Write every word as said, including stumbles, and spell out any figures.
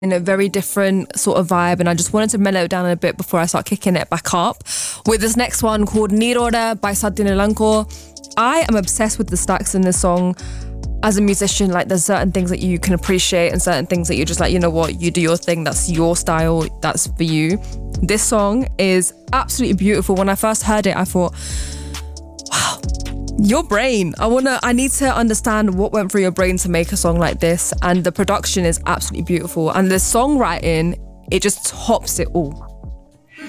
in a very different sort of vibe, and I just wanted to mellow it down a bit before I start kicking it back up with this next one called Nirora by Satya Nilanko. I am obsessed with the stacks in this song. As a musician, like there's certain things that you can appreciate and certain things that you're just like, you know what, you do your thing, that's your style, that's for you. This song is absolutely beautiful. When I first heard it, I thought, wow, your brain. I wanna, I need to understand what went through your brain to make a song like this. And the production is absolutely beautiful. And the songwriting, it just tops it all.